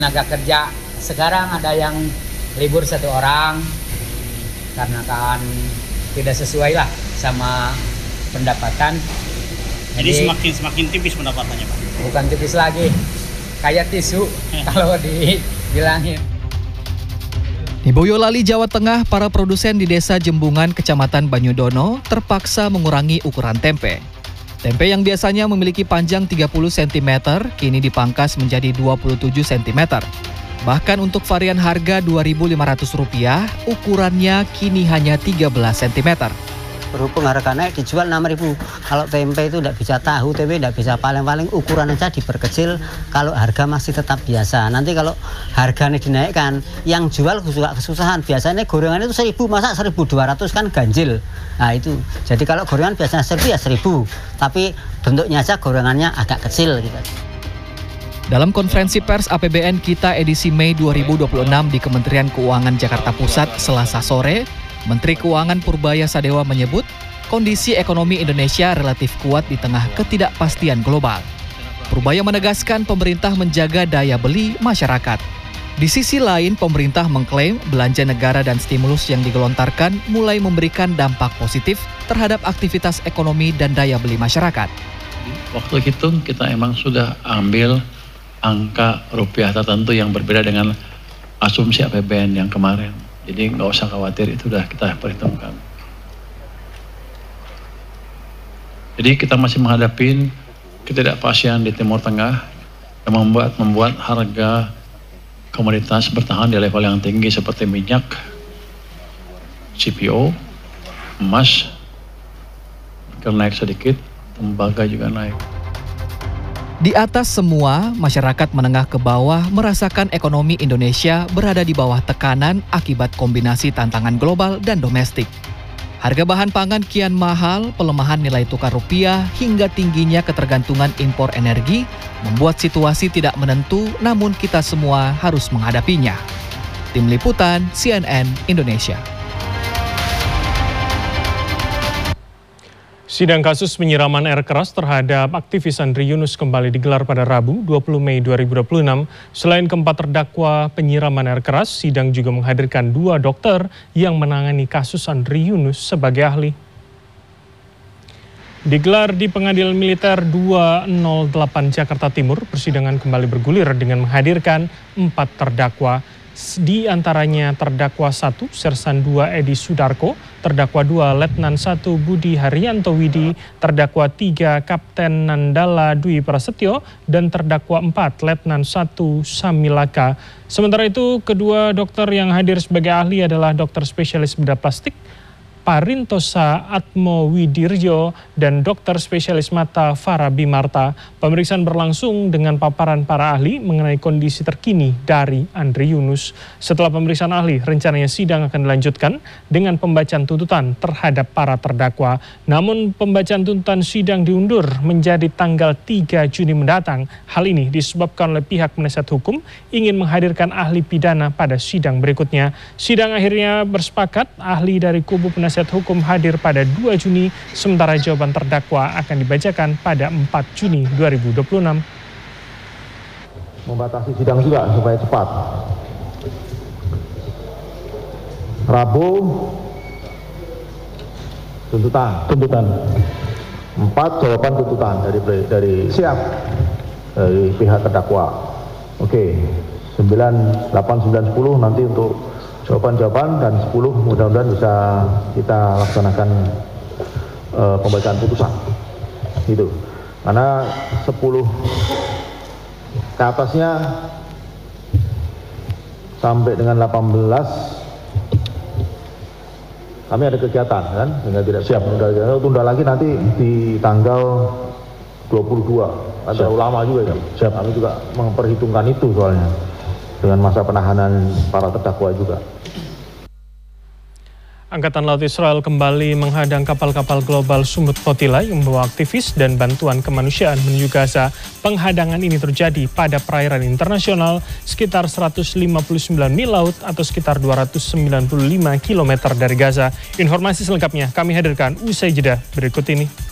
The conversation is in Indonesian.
Tenaga kerja sekarang ada yang libur 1 orang karena kan tidak sesuai lah sama pendapatan. Jadi semakin tipis pendapatannya, Pak? Bukan tipis lagi, kayak tisu kalau dibilangin. Di Boyolali, Jawa Tengah, para produsen di Desa Jembungan, Kecamatan Banyudono terpaksa mengurangi ukuran tempe. Tempe yang biasanya memiliki panjang 30 cm kini dipangkas menjadi 27 cm. Bahkan untuk varian harga Rp2.500, ukurannya kini hanya 13 cm. Berhubung harga naik dijual 6.000. Kalau tempe itu tidak bisa tahu, tempe tidak bisa paling-paling ukuran aja diperkecil kalau harga masih tetap biasa. Nanti kalau harganya dinaikkan, yang jual juga kesusahan. Biasanya gorengan itu 1.000, masa 1.200 kan ganjil. Nah itu, jadi kalau gorengan biasanya 1.000 ya 1.000. Tapi bentuknya aja gorengannya agak kecil gitu. Dalam konferensi pers APBN Kita edisi Mei 2026 di Kementerian Keuangan Jakarta Pusat Selasa sore, Menteri Keuangan Purbaya Sadewa menyebut kondisi ekonomi Indonesia relatif kuat di tengah ketidakpastian global. Purbaya menegaskan pemerintah menjaga daya beli masyarakat. Di sisi lain, pemerintah mengklaim belanja negara dan stimulus yang digelontarkan mulai memberikan dampak positif terhadap aktivitas ekonomi dan daya beli masyarakat. Waktu hitung kita emang sudah ambil angka rupiah tertentu yang berbeda dengan asumsi APBN yang kemarin. Jadi nggak usah khawatir, itu sudah kita perhitungkan. Jadi kita masih menghadapi ketidakpastian di Timur Tengah yang membuat harga komoditas bertahan di level yang tinggi seperti minyak, CPO, emas, naik sedikit, tembaga juga naik. Di atas semua, masyarakat menengah ke bawah merasakan ekonomi Indonesia berada di bawah tekanan akibat kombinasi tantangan global dan domestik. Harga bahan pangan kian mahal, pelemahan nilai tukar rupiah, hingga tingginya ketergantungan impor energi membuat situasi tidak menentu, namun kita semua harus menghadapinya. Tim Liputan CNN Indonesia. Sidang kasus penyiraman air keras terhadap aktivis Andri Yunus kembali digelar pada Rabu 20 Mei 2026. Selain keempat terdakwa penyiraman air keras, sidang juga menghadirkan 2 dokter yang menangani kasus Andri Yunus sebagai ahli. Digelar di Pengadilan Militer 208 Jakarta Timur, persidangan kembali bergulir dengan menghadirkan 4 terdakwa. Di antaranya terdakwa 1 Sersan 2 Edi Sudarko, terdakwa 2 Letnan 1 Budi Haryanto Widi, terdakwa 3 Kapten Nandala Dwi Prasetyo, dan terdakwa 4 Letnan 1 Samilaka. Sementara itu, kedua dokter yang hadir sebagai ahli adalah dokter spesialis bedah plastik Parintosa Atmo Widirjo dan dokter spesialis mata Farah Bimarta. Pemeriksaan berlangsung dengan paparan para ahli mengenai kondisi terkini dari Andri Yunus. Setelah pemeriksaan ahli, rencananya sidang akan dilanjutkan dengan pembacaan tuntutan terhadap para terdakwa. Namun pembacaan tuntutan sidang diundur menjadi tanggal 3 Juni mendatang. Hal ini disebabkan oleh pihak penasihat hukum ingin menghadirkan ahli pidana pada sidang berikutnya. Sidang akhirnya bersepakat ahli dari kubu penasihat hukum hadir pada 2 Juni, sementara jawaban terdakwa akan dibacakan pada 4 Juni 2026. Membatasi sidang juga supaya cepat. Rabu tuntutan. 4 jawaban tuntutan dari siap dari pihak terdakwa. Oke. 9, 8, 9, 10 nanti untuk jawaban-jawaban, dan 10 mudah-mudahan bisa kita laksanakan pembacaan putusan gitu. Karena 10 ke atasnya sampai dengan 18 kami ada kegiatan kan, sehingga tidak siap. Tunda lagi nanti di tanggal 22, kan terlalu lama juga kan. Siap. Kami juga memperhitungkan itu soalnya dengan masa penahanan para terdakwa juga. Angkatan Laut Israel kembali menghadang kapal-kapal global Sumut Flotilla yang membawa aktivis dan bantuan kemanusiaan menuju Gaza. Penghadangan ini terjadi pada perairan internasional sekitar 159 mil laut atau sekitar 295 km dari Gaza. Informasi selengkapnya kami hadirkan usai jeda berikut ini.